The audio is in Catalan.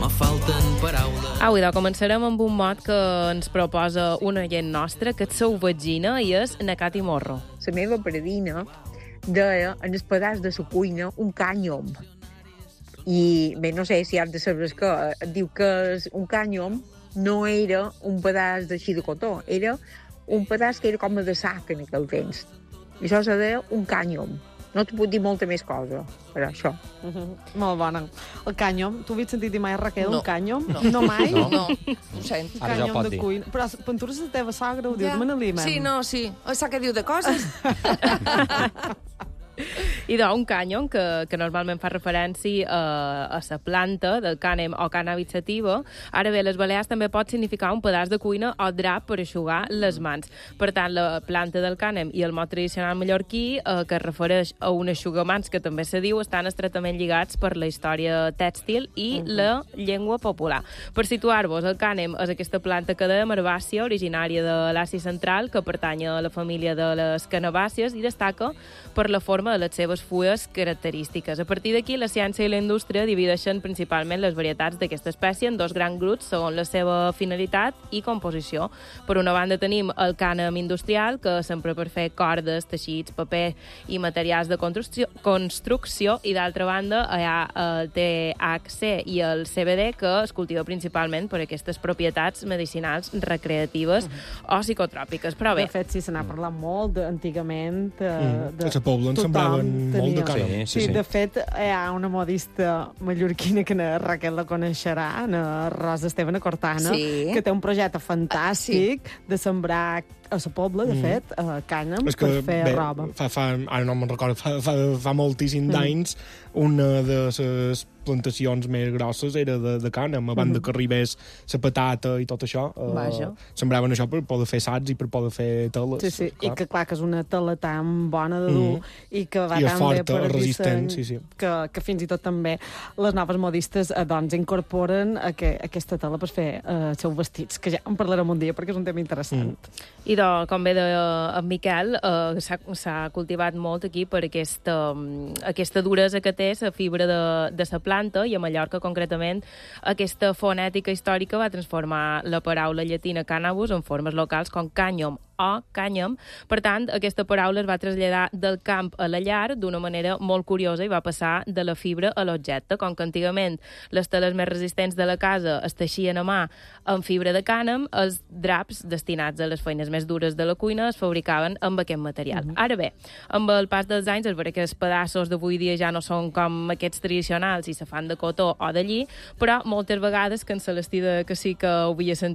me falten paraules. Au, idò, començarem amb un mot que ens proposa una gent nostra, que és seu vetzina, i és Nacat i Morro. La meva predina deia en el pedaç de la cuina un cànyom. I bé, no sé si has de saber que diu que un cànyom no era un pedaç d'així de cotó, era un pedaç que era com de sac en aquell temps. I això se deia un cànyom. No t'ho puc dir molta més cosa, però això. Molt bona. El cànyom, tu havies sentit dir mai, Raquel, No. un cànyom? No. No mai? No, ho sento. Ara ja ho Cànyom pot de dir. cuina. Però Ventura, la teva sogra ho diu, demana-li, mem. Sí, no, sí. Sap què diu de coses? Idò, un cànyom que normalment fa referència a la planta del cànem o cannabis sativa. Ara bé, les Balears també pot significar un pedaç de cuina o drap per eixugar les mans. Per tant, la planta del cànem i el mot tradicional mallorquí, que es refereix a un eixugamans, que també se diu, estan estretament lligats per la història tèxtil i la llengua popular. Per situar-vos, el cànem és aquesta planta que dèiem herbàcia, originària de l'Àsia Central, que pertany a la família de les canabàcies i destaca per la forma de les seves fulles característiques. A partir d'aquí, la ciència i la indústria divideixen principalment les varietats d'aquesta espècie en dos grans grups segons la seva finalitat i composició. Per una banda tenim el cànem industrial, que s'empra per fer cordes, teixits, paper i materials de construcció, i d'altra banda hi ha el THC i el CBD, que es cultiva principalment per aquestes propietats medicinals, recreatives o psicotròpiques. Però bé, De fet, sí, se n'ha parlat molt antigament. A la Pobla en sembraven molt de cànem. Sí, de fet, hi ha una modista mallorquina que la Raquel la coneixerà, la Rosa Esteban Cortana, Sí. que té un projecte fantàstic de sembrar a la Pobla, de fet, cànem És que, per fer bé, roba. ara no me'n recordo, fa moltíssim d'anys, una de les plantacions més grosses era de cànem, abans que arribés la patata i tot això. Vaja. Sembraven això per poder fer sacs i per poder fer teles. Sí, sí, i clar. que clar que és una tela tan bona de dur i que va I és tan forta, bé per resistent, disseny, sí. que fins i tot també les noves modistes doncs incorporen aquesta tela per fer els seus vestits, que ja en parlarem un dia perquè és un tema interessant. i com bé deia en Miquel, s'ha cultivat molt aquí per aquesta duresa que té la fibra de la planta, i a Mallorca, concretament, aquesta fonètica històrica va transformar la paraula llatina cannabis en formes locals com cànyom o cànyam. Per tant, aquesta paraula es va traslladar del camp a la llar d'una manera molt curiosa i va passar de la fibra a l'objecte. Com que antigament les teles més resistents de la casa es teixien a mà amb fibra de cànem, els draps destinats a les feines més dures de la cuina es fabricaven amb aquest material. Ara bé, amb el pas dels anys es veurà que els pedaços d'avui dia ja no són com aquests tradicionals i se fan de cotó o de lli, però moltes vegades, que en Celestí que sí que ho havia sentit